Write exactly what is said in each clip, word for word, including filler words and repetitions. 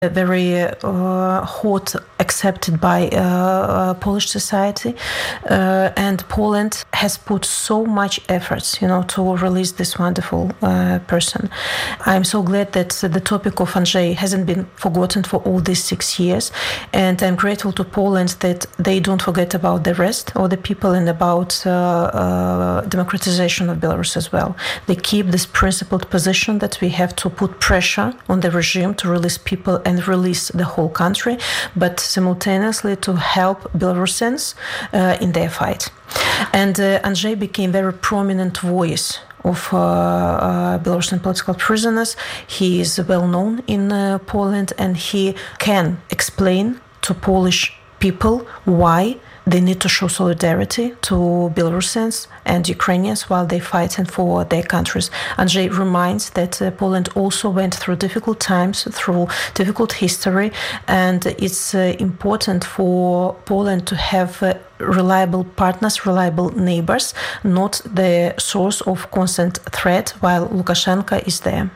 very uh, hot, accepted by uh, uh, Polish society, uh, and Poland has put so much efforts, you know, to release this wonderful uh, person. I'm so glad that the topic of Andrzej hasn't been forgotten for all these six years, and I'm grateful to Poland that they don't forget about the rest of the people and about uh, uh, democratization of Belarus as well. They keep this principled position that we have to put pressure on the regime to release people and release the whole country, but simultaneously to help Belarusians uh, in their fight. And uh, Andrzej became a very prominent voice of uh, uh, Belarusian political prisoners. He is well known in uh, Poland, and he can explain to Polish people why they need to show solidarity to Belarusians and Ukrainians while they're fighting for their countries. Andrzej reminds that uh, Poland also went through difficult times, through difficult history, and it's uh, important for Poland to have uh, reliable partners, reliable neighbors, not the source of constant threat while Lukashenko is there.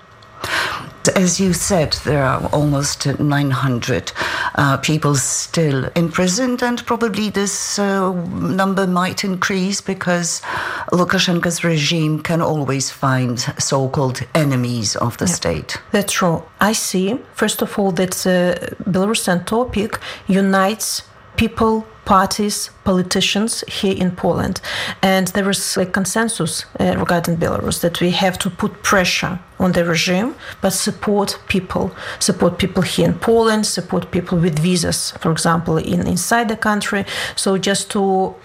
As you said, there are almost nine hundred uh, people still imprisoned, and probably this uh, number might increase because Lukashenko's regime can always find so-called enemies of the yeah, state. That's true. I see, first of all, that the Belarusian topic unites people, parties, politicians here in Poland. And there is a consensus uh, regarding Belarus that we have to put pressure on the regime, but support people, support people here in Poland, support people with visas, for example, in inside the country. So just to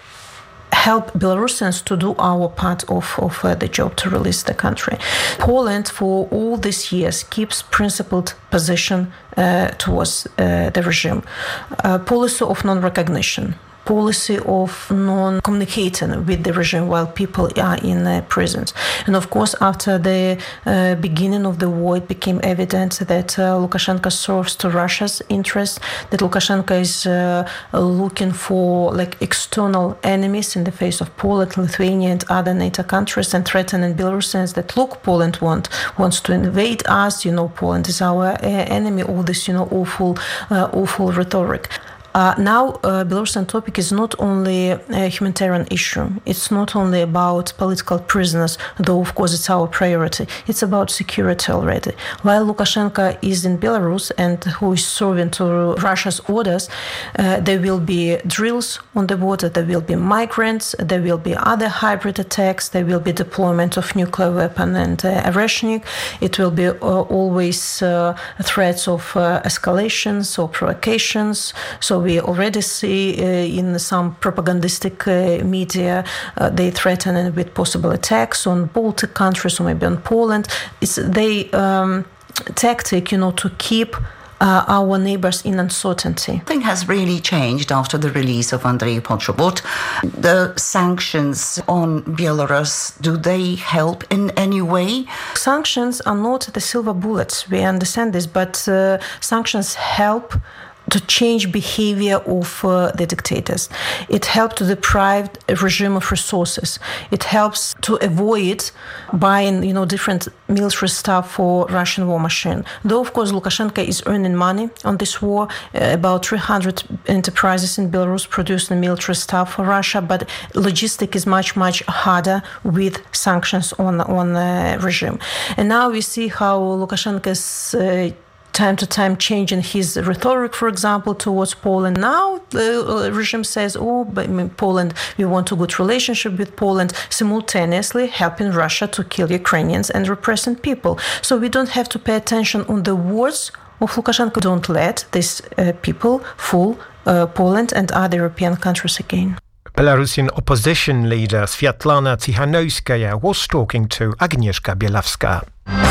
help Belarusians to do our part of, of uh, the job to release the country. Poland, for all these years, keeps principled position uh, towards uh, the regime. Uh, policy of non-recognition, policy of non-communicating with the regime while people are in uh, prisons. And of course, after the uh, beginning of the war, it became evident that uh, Lukashenko serves to Russia's interests, that Lukashenko is uh, looking for like external enemies in the face of Poland, Lithuania, and other NATO countries, and threatening Belarusians that, look, Poland want, wants to invade us, you know, Poland is our uh, enemy, all this, you know, awful, uh, awful rhetoric. Uh, now, uh, Belarusian topic is not only a humanitarian issue. It's not only about political prisoners, though, of course, it's our priority. It's about security already. While Lukashenko is in Belarus and who is serving to Russia's orders, uh, there will be drills on the border, there will be migrants, there will be other hybrid attacks, there will be deployment of nuclear weapon and uh, Ereshnik. It will be uh, always uh, threats of uh, escalations or provocations. So we already see uh, in some propagandistic uh, media, uh, they threaten with possible attacks on Baltic countries or maybe on Poland. It's the um, tactic, you know, to keep Uh, our neighbors in uncertainty. Nothing has really changed after the release of Andrei Poczobut. The sanctions on Belarus, do they help in any way? Sanctions are not the silver bullets, we understand this, but uh, sanctions help to change behavior of uh, the dictators. It helps to deprive a regime of resources. It helps to avoid buying, you know, different military stuff for Russian war machine. Though, of course, Lukashenko is earning money on this war. Uh, about three hundred enterprises in Belarus produce the military stuff for Russia, but logistic is much, much harder with sanctions on on the regime. And now we see how Lukashenko's uh, time to time changing his rhetoric, for example, towards Poland. Now the regime says, oh, but in Poland, we want a good relationship with Poland, simultaneously helping Russia to kill Ukrainians and repressing people. So we don't have to pay attention on the words of Lukashenko. Don't let these uh, people fool uh, Poland and other European countries again. Belarusian opposition leader Sviatlana Tsikhanouskaya was talking to Agnieszka Bielawska.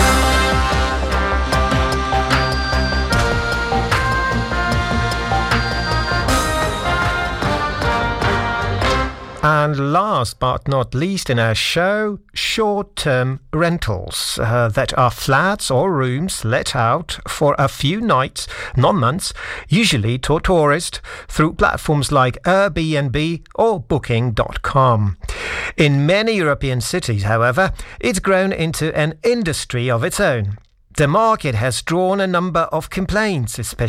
And last but not least in our show, short-term rentals uh, that are flats or rooms let out for a few nights, not months, usually to tourists through platforms like Airbnb or booking dot com. In many European cities, however, it's grown into an industry of its own. The market has drawn a number of complaints, especially